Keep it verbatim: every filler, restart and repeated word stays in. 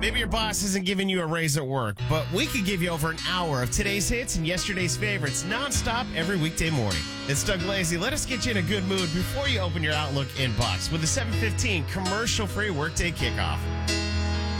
Maybe your boss isn't giving you a raise at work, but we could give you over an hour of today's hits and yesterday's favorites nonstop every weekday morning. It's Doug Lazy. Let us get you in a good mood before you open your Outlook inbox with the seven fifteen commercial-free workday kickoff.